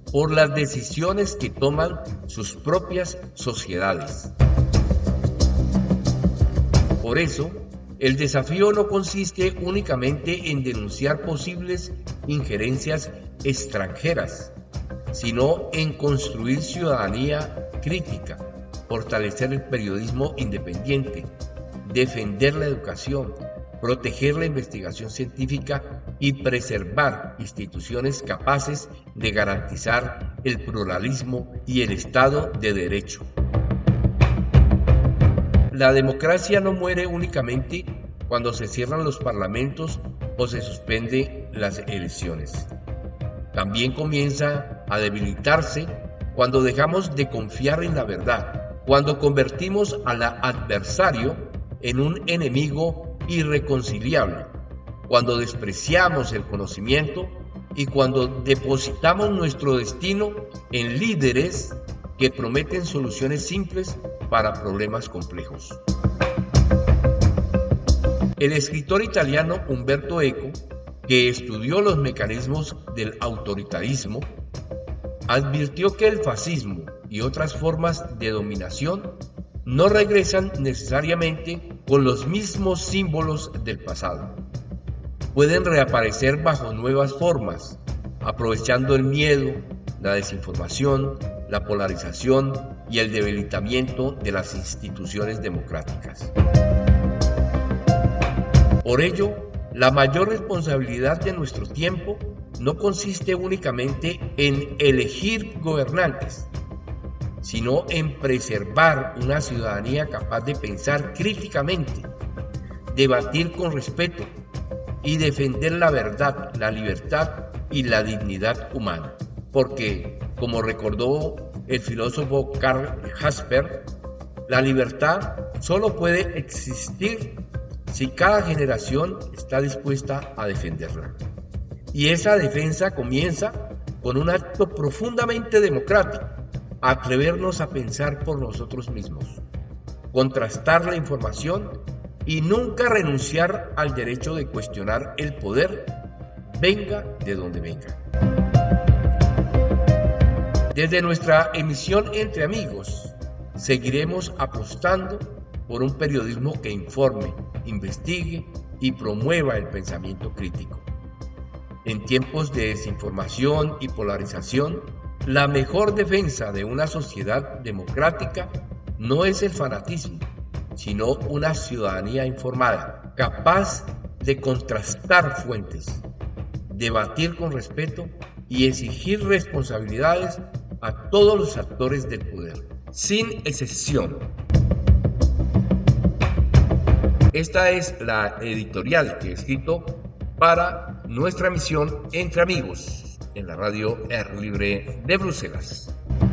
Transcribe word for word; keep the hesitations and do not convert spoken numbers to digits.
por las decisiones que toman sus propias sociedades. Por eso, el desafío no consiste únicamente en denunciar posibles injerencias extranjeras, sino en construir ciudadanía crítica, fortalecer el periodismo independiente, defender la educación, proteger la investigación científica y preservar instituciones capaces de garantizar el pluralismo y el Estado de Derecho. La democracia no muere únicamente cuando se cierran los parlamentos o se suspenden las elecciones. También comienza a debilitarse cuando dejamos de confiar en la verdad, cuando convertimos al adversario en un enemigo irreconciliable, cuando despreciamos el conocimiento y cuando depositamos nuestro destino en líderes que prometen soluciones simples para problemas complejos. El escritor italiano Umberto Eco, que estudió los mecanismos del autoritarismo, advirtió que el fascismo y otras formas de dominación no regresan necesariamente con los mismos símbolos del pasado. Pueden reaparecer bajo nuevas formas, aprovechando el miedo, la desinformación, la polarización y el debilitamiento de las instituciones democráticas. Por ello, la mayor responsabilidad de nuestro tiempo no consiste únicamente en elegir gobernantes, sino en preservar una ciudadanía capaz de pensar críticamente, debatir con respeto y defender la verdad, la libertad y la dignidad humana. Porque, como recordó el filósofo Karl Jasper, la libertad solo puede existir si cada generación está dispuesta a defenderla. Y esa defensa comienza con un acto profundamente democrático: atrevernos a pensar por nosotros mismos, contrastar la información y nunca renunciar al derecho de cuestionar el poder, venga de donde venga. Desde nuestra emisión Entre Amigos, seguiremos apostando por un periodismo que informe, investigue y promueva el pensamiento crítico. En tiempos de desinformación y polarización, la mejor defensa de una sociedad democrática no es el fanatismo, sino una ciudadanía informada, capaz de contrastar fuentes, debatir con respeto y exigir responsabilidades a todos los actores del poder, sin excepción. Esta es la editorial que he escrito para nuestra emisión Entre Amigos en la radio Air Libre de Bruselas.